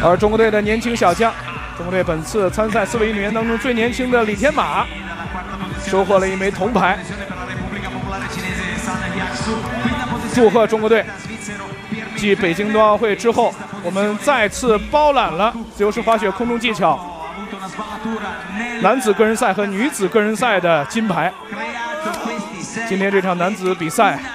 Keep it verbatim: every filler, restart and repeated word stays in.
而中国队的年轻小将，中国队本次参赛四位运动员当中最年轻的李天马，收获了一枚铜牌。祝贺中国队！继北京冬奥会之后，我们再次包揽了自由式滑雪空中技巧男子个人赛和女子个人赛的金牌。今天这场男子比赛